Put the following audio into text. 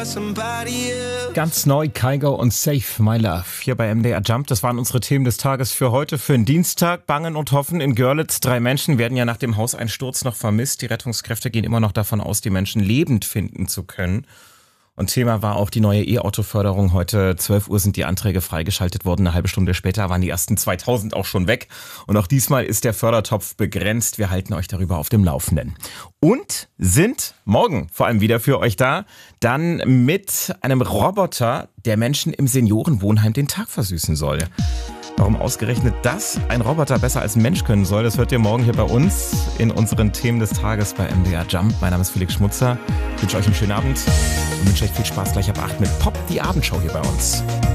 Ganz neu, Kygo und Save My Love hier bei MDR Jump. Das waren unsere Themen des Tages für heute, für den Dienstag. Bangen und Hoffen in Görlitz. 3 Menschen werden ja nach dem Hauseinsturz noch vermisst. Die Rettungskräfte gehen immer noch davon aus, die Menschen lebend finden zu können. Und Thema war auch die neue E-Auto-Förderung. Heute 12 Uhr sind die Anträge freigeschaltet worden. Eine halbe Stunde später waren die ersten 2000 auch schon weg. Und auch diesmal ist der Fördertopf begrenzt. Wir halten euch darüber auf dem Laufenden. Und sind morgen vor allem wieder für euch da. Dann mit einem Roboter, der Menschen im Seniorenwohnheim den Tag versüßen soll. Warum ausgerechnet das ein Roboter besser als ein Mensch können soll, das hört ihr morgen hier bei uns in unseren Themen des Tages bei MDR Jump. Mein Name ist Felix Schmutzer. Ich wünsche euch einen schönen Abend und wünsche euch viel Spaß gleich ab 8 mit Pop, die Abendshow hier bei uns.